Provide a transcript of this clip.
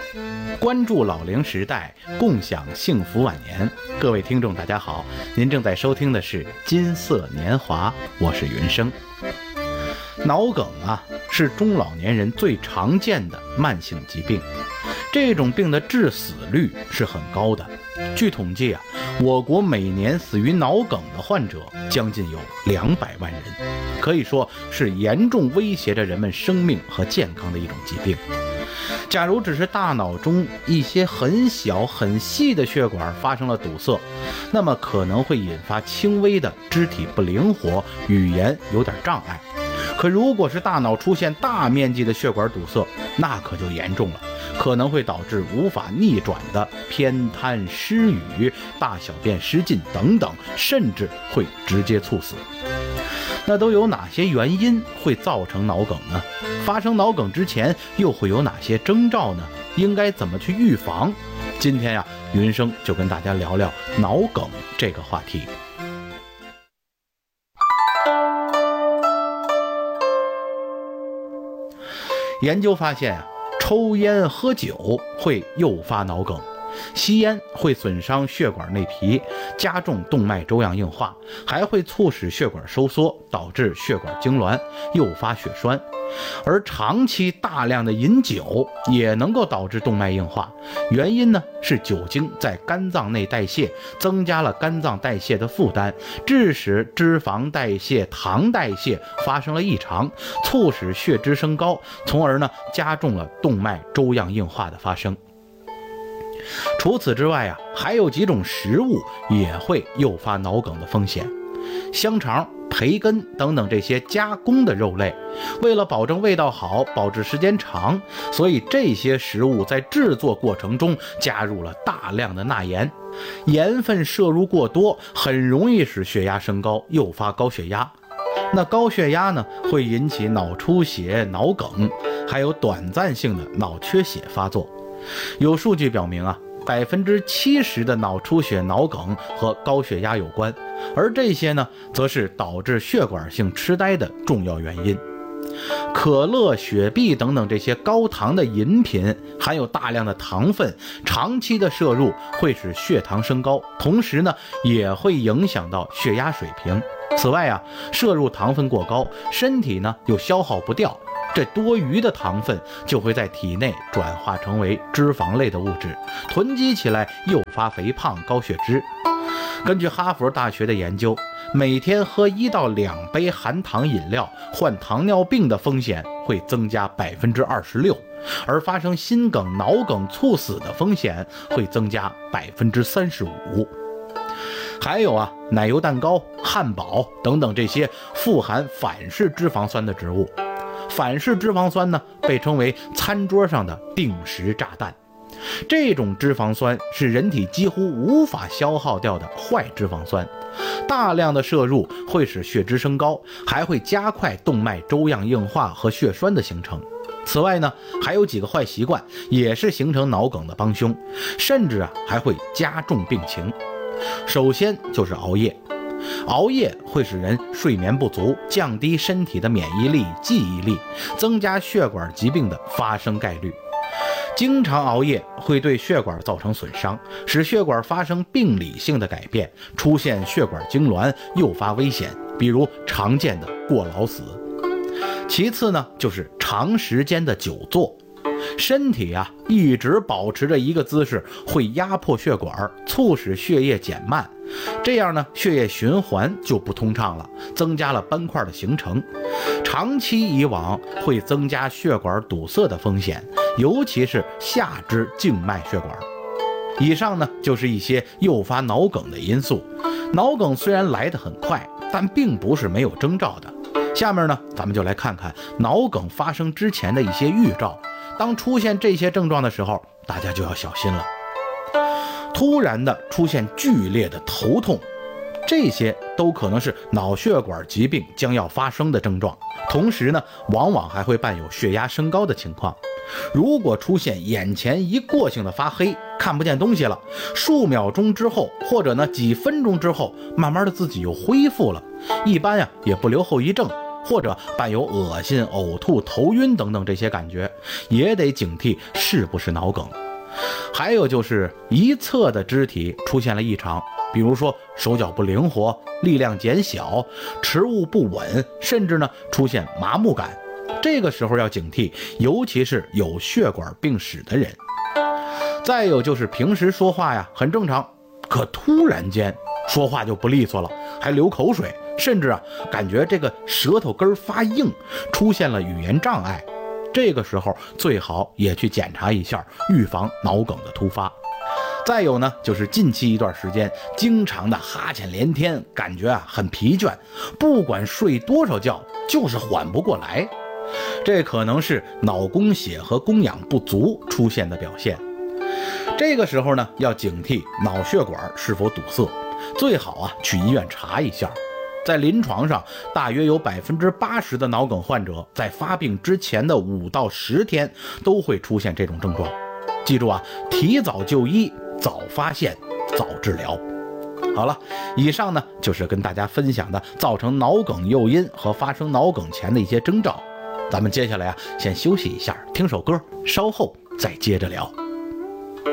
关注老龄时代，共享幸福晚年。各位听众大家好，您正在收听的是金色年华，我是云生。脑梗是中老年人最常见的慢性疾病，这种病的致死率是很高的。据统计我国每年死于脑梗的患者将近有200万人，可以说是严重威胁着人们生命和健康的一种疾病。假如只是大脑中一些很小很细的血管发生了堵塞，那么可能会引发轻微的肢体不灵活、语言有点障碍。可如果是大脑出现大面积的血管堵塞，那可就严重了，可能会导致无法逆转的偏瘫、失语、大小便失禁等等，甚至会直接猝死。那都有哪些原因会造成脑梗呢？发生脑梗之前又会有哪些征兆呢？应该怎么去预防？今天云生就跟大家聊聊脑梗这个话题。研究发现抽烟喝酒会诱发脑梗。吸烟会损伤血管内皮，加重动脉粥样硬化，还会促使血管收缩，导致血管痉挛，诱发血栓。而长期大量的饮酒也能够导致动脉硬化，原因呢是酒精在肝脏内代谢，增加了肝脏代谢的负担，致使脂肪代谢、糖代谢发生了异常，促使血脂升高，从而呢加重了动脉粥样硬化的发生。除此之外还有几种食物也会诱发脑梗的风险。香肠、培根等等这些加工的肉类，为了保证味道好、保质时间长，所以这些食物在制作过程中加入了大量的钠盐，盐分摄入过多，很容易使血压升高，诱发高血压。那高血压呢，会引起脑出血、脑梗，还有短暂性的脑缺血发作。有数据表明70%的脑出血、脑梗和高血压有关，而这些呢，则是导致血管性痴呆的重要原因。可乐、雪碧等等这些高糖的饮品含有大量的糖分，长期的摄入会使血糖升高，同时呢，也会影响到血压水平。此外摄入糖分过高，身体呢又消耗不掉，这多余的糖分就会在体内转化成为脂肪类的物质，囤积起来诱发肥胖、高血脂。根据哈佛大学的研究，每天喝1到2杯含糖饮料，患糖尿病的风险会增加26%，而发生心梗、脑梗、猝死的风险会增加35%。还有奶油蛋糕、汉堡等等这些富含反式脂肪酸的植物。反式脂肪酸呢，被称为餐桌上的定时炸弹。这种脂肪酸是人体几乎无法消耗掉的坏脂肪酸，大量的摄入会使血脂升高，还会加快动脉粥样硬化和血栓的形成。此外呢，还有几个坏习惯也是形成脑梗的帮凶，甚至还会加重病情。首先就是熬夜。熬夜会使人睡眠不足，降低身体的免疫力、记忆力，增加血管疾病的发生概率。经常熬夜会对血管造成损伤，使血管发生病理性的改变，出现血管痉挛，诱发危险，比如常见的过劳死。其次呢，就是长时间的久坐。身体一直保持着一个姿势，会压迫血管，促使血液减慢，这样呢，血液循环就不通畅了，增加了斑块的形成。长期以往会增加血管堵塞的风险，尤其是下肢静脉血管。以上呢，就是一些诱发脑梗的因素。脑梗虽然来得很快，但并不是没有征兆的。下面呢，咱们就来看看脑梗发生之前的一些预兆。当出现这些症状的时候，大家就要小心了。突然的出现剧烈的头痛，这些都可能是脑血管疾病将要发生的症状，同时呢，往往还会伴有血压升高的情况。如果出现眼前一过性的发黑，看不见东西了，数秒钟之后或者呢几分钟之后，慢慢的自己又恢复了，一般也不留后遗症， 或者伴有恶心、呕吐、头晕等等这些感觉，也得警惕是不是脑梗。还有就是一侧的肢体出现了异常，比如说手脚不灵活、力量减小、持物不稳，甚至呢出现麻木感，这个时候要警惕，尤其是有血管病史的人。再有就是平时说话呀很正常，可突然间说话就不利索了，还流口水，甚至感觉这个舌头根发硬，出现了语言障碍。这个时候最好也去检查一下，预防脑梗的突发。再有呢，就是近期一段时间经常的哈欠连天，感觉很疲倦，不管睡多少觉就是缓不过来，这可能是脑供血和供氧不足出现的表现。这个时候呢，要警惕脑血管是否堵塞，最好去医院查一下。在临床上，大约有80%的脑梗患者在发病之前的5到10天都会出现这种症状。记住提早就医，早发现，早治疗。好了，以上呢就是跟大家分享的造成脑梗诱因和发生脑梗前的一些征兆。咱们接下来先休息一下，听首歌，稍后再接着聊。